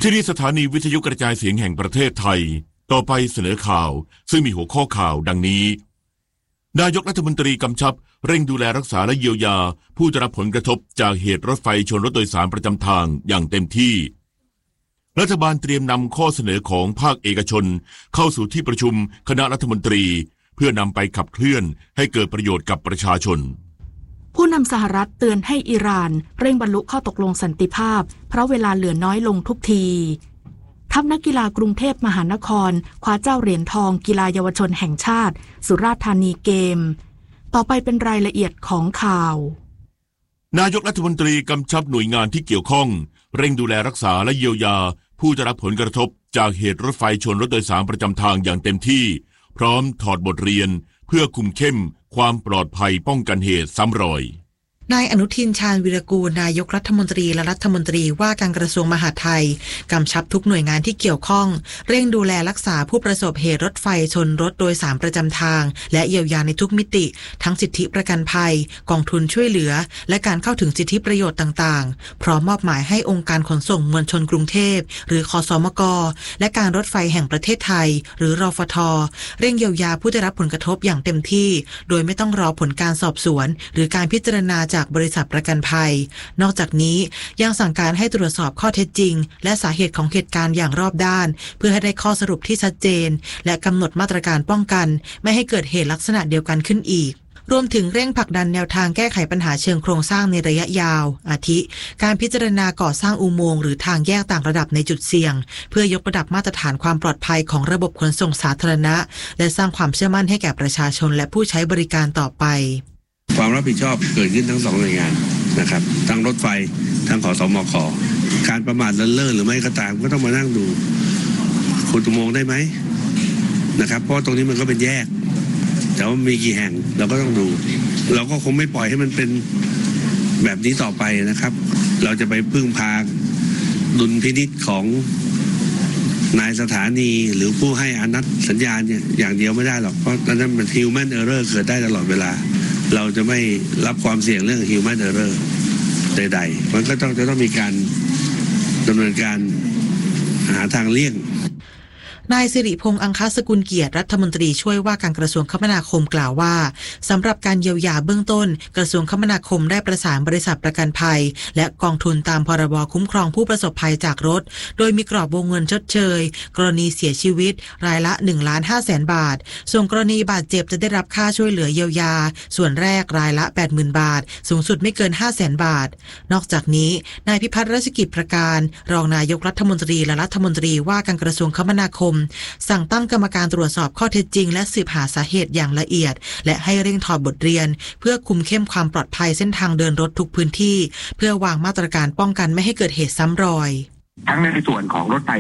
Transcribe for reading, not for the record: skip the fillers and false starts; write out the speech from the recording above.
ที่นี่สถานีวิทยุกระจายเสียงแห่งประเทศไทยต่อไปเสนอข่าวซึ่งมีหัวข้อข่าวดังนี้นายกรัฐมนตรีกำชับเร่งดูแลรักษาและเยียวยาผู้ได้รับผลกระทบจากเหตุรถไฟชนรถโดยสารประจำทางอย่างเต็มที่รัฐบาลเตรียมนำข้อเสนอของภาคเอกชนเข้าสู่ที่ประชุมคณะรัฐมนตรีเพื่อนำไปขับเคลื่อนให้เกิดประโยชน์กับประชาชนผู้นำสหรัฐเตือนให้อิหร่านเร่งบรรลุข้อตกลงสันติภาพเพราะเวลาเหลือน้อยลงทุกทีทัพนักกีฬากรุงเทพมหานครคว้าเจ้าเหรียญทองกีฬาเยาวชนแห่งชาติสุราษฎร์ธานีเกมต่อไปเป็นรายละเอียดของข่าวนายกรัฐมนตรีกำชับหน่วยงานที่เกี่ยวข้องเร่งดูแลรักษาและเยียวยาผู้ได้รับผลกระทบจากเหตุรถไฟชนรถโดยสารประจำทางอย่างเต็มที่พร้อมถอดบทเรียนเพื่อคุมเข้มความปลอดภัยป้องกันเหตุซ้ำรอยนายอนุทินชาญวิรากูลนายกรัฐมนตรีและรัฐมนตรีว่าการกระทรวงมหาดไทยกำชับทุกหน่วยงานที่เกี่ยวข้องเร่งดูแลรักษาผู้ประสบเหตุรถไฟชนรถโดยสารประจำทางและเยียวยาในทุกมิติทั้งสิทธิประกันภัยกองทุนช่วยเหลือและการเข้าถึงสิทธิประโยชน์ต่างๆพร้อมมอบหมายให้องค์การขนส่งมวลชนกรุงเทพหรือคสมกและการรถไฟแห่งประเทศไทยหรือรฟท.เร่งเยียวยาผู้ได้รับผลกระทบอย่างเต็มที่โดยไม่ต้องรอผลการสอบสวนหรือการพิจารณาจากบริษัทประกันภัยนอกจากนี้ยังสั่งการให้ตรวจสอบข้อเท็จจริงและสาเหตุของเหตุการณ์อย่างรอบด้านเพื่อให้ได้ข้อสรุปที่ชัดเจนและกำหนดมาตรการป้องกันไม่ให้เกิดเหตุลักษณะเดียวกันขึ้นอีกรวมถึงเร่งผลักดันแนวทางแก้ไขปัญหาเชิงโครงสร้างในระยะยาวอาทิการพิจารณาก่อสร้างอุโมงค์หรือทางแยกต่างระดับในจุดเสี่ยงเพื่อยกระดับมาตรฐานความปลอดภัยของระบบขนส่งสาธารณะและสร้างความเชื่อมั่นให้แก่ประชาชนและผู้ใช้บริการต่อไปความรับผิดชอบเกิดขึ้นทั้งสองหน่วยงานนะครับทั้งรถไฟทั้งขสมก.การประมาทเลินเล่อหรือไม่ก็ตามก็ต้องมานั่งดูขุดอุโมงค์ได้ไหมนะครับเพราะตรงนี้มันก็เป็นแยกแต่ว่ามีกี่แห่งเราก็ต้องดูเราก็คงไม่ปล่อยให้มันเป็นแบบนี้ต่อไปนะครับเราจะไปพึ่งพาดุลพินิจของนายสถานีหรือผู้ให้อนุมัติสัญญาณเนี่ยอย่างเดียวไม่ได้หรอกเพราะนั้นมัน human error เกิดได้ตลอดเวลาเราจะไม่รับความเสี่ยงเรื่อง human error ใดๆมันก็จะต้องมีการดำเนินการหาทางเลี่ยงนายสิริพงษ์อังคสกุลเกียรติรัฐมนตรีช่วยว่าการกระทรวงคมนาคมกล่าวว่าสำหรับการเยียวยาเบื้องต้นกระทรวงคมนาคมได้ประสานบริษัทประกันภัยและกองทุนตามพรบคุ้มครองผู้ประสบภัยจากรถโดยมีกรอบวงเงินชดเชยกรณีเสียชีวิตรายละ 1,500,000 บาทส่วนกรณีบาดเจ็บจะได้รับค่าช่วยเหลือเยียวยาส่วนแรกรายละ 80,000 บาทสูงสุดไม่เกิน 500,000 บาทนอกจากนี้นายพิพัฒน์รัชกิจประการรองนายกรัฐมนตรีและรัฐมนตรีว่าการกระทรวงคมนาคมสั่งตั้งกรรมการตรวจสอบข้อเท็จจริงและสืบหาสาเหตุอย่างละเอียดและให้เร่งถอดบทเรียนเพื่อคุมเข้มความปลอดภัยเส้นทางเดินรถทุกพื้นที่เพื่อวางมาตรการป้องกันไม่ให้เกิดเหตุซ้ำรอยทั้งในส่วนของรถไฟ